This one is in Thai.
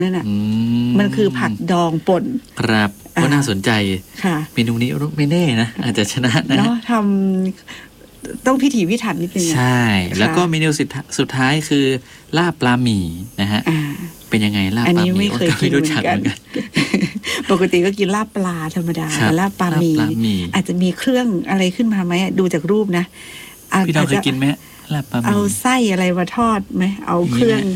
นั่นน่ะมันคือผักดองป่นครับก็น่าสนใจค่ะเมนูนี้ไม่แน่นะอาจจะชนะนะเนาะทำต้องพิถีพิถันนิดนึงใช่แล้วก็เมนูสุดท้ายคือลาบปลาหมี่นะฮะเป็นยังไงลาบปลาหมี่ไม่เคยกินเหมือนกันปกติก็กินลาบปลาธรรมดาแต่ลาบปลาหมี่อาจจะมีเครื่องอะไรขึ้นมาไหมดูจากรูปนะพี่น้องเคยกินไหมลาบปลาหมี่เอาไส้อะไรมาทอดไหมเอาเครื่อง